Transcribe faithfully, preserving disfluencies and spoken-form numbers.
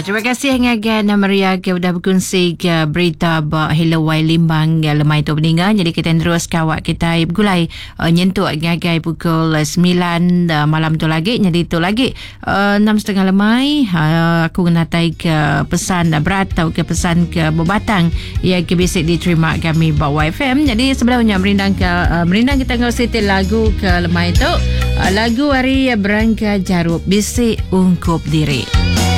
Ya, terima kasih ngagan Maria ke sudah berkongsi ke berita ba Helawai Limbang ya, lemai tu meninggal. Jadi kita terus kawak kita gulai uh, nyentuk ngagai pukul sembilan uh, malam tu lagi. Jadi tu lagi uh, enam setengah lemai uh, aku ngatai ke pesan uh, berat atau ke pesan ke bebatang ya ke bisik diterima kami bawa F M. Jadi sebelumnya merindang ke uh, merindang kita ngositi lagu ke lemai tu uh, lagu hari berangka jaruk bisik ungkup diri.